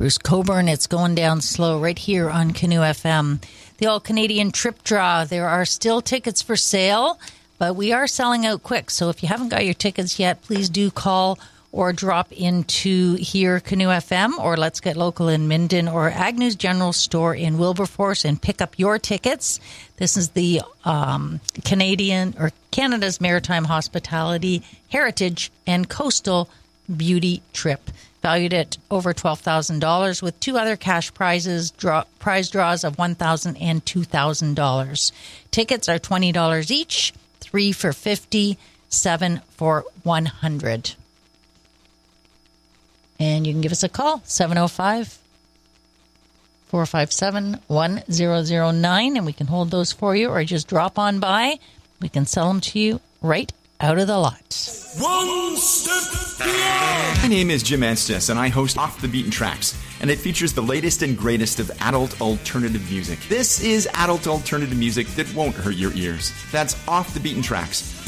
Bruce Coburn. It's going down slow right here on Canoe FM. The All-Canadian Trip Draw. There are still tickets for sale, but we are selling out quick. So if you haven't got your tickets yet, please do call or drop into here, Canoe FM, or Let's Get Local in Minden, or Agnew's General Store in Wilberforce, and pick up your tickets. This is the Canada's Maritime Hospitality, Heritage, and Coastal Beauty Trip, valued at over $12,000, with 2 other cash prizes, prize draws of $1,000 and $2,000. Tickets are $20 each, 3 for $50, 7 for $100. And you can give us a call, 705-457-1009, and we can hold those for you, or just drop on by. We can sell them to you right out of the lot. One step beyond. My name is Jim Estes, and I host Off the Beaten Tracks, and it features the latest and greatest of adult alternative music. This is adult alternative music that won't hurt your ears. That's Off the Beaten Tracks.